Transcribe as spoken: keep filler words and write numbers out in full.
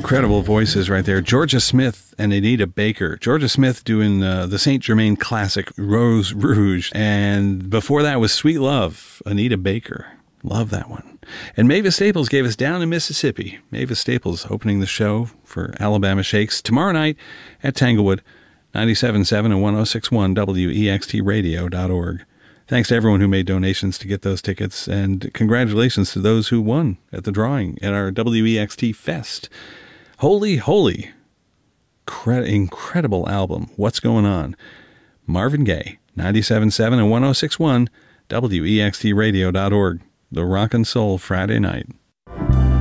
incredible voices right there. Georgia Smith and Anita Baker. Georgia Smith doing uh, the Saint Germain classic Rose Rouge. And before that was Sweet Love, Anita Baker. Love that one. And Mavis Staples gave us Down in Mississippi. Mavis Staples opening the show for Alabama Shakes tomorrow night at Tanglewood, ninety-seven point seven and one oh six point one W E X T radio dot org. Thanks to everyone who made donations to get those tickets, and congratulations to those who won at the drawing at our W E X T Fest. Holy, holy, cre- incredible album. What's going on? Marvin Gaye, ninety-seven point seven and one oh six point one W E X T radio dot org. The Rockin' Soul Friday night.